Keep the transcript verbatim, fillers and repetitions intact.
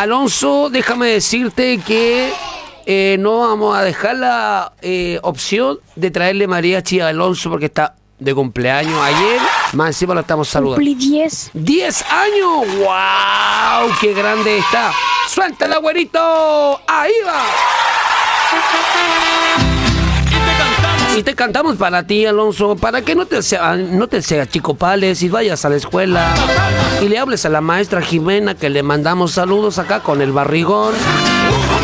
Alonso, déjame decirte que eh, no vamos a dejar la eh, opción de traerle mariachi a Alonso porque está de cumpleaños ayer. Más encima lo estamos saludando. Cumplí diez. ¡diez años! ¡Wow! ¡Qué grande está! ¡Suéltala, güerito! ¡Ahí va! Y te cantamos para ti, Alonso, para que no te sea, no te sea chicopales y vayas a la escuela y le hables a la maestra Jimena que le mandamos saludos acá con el barrigón.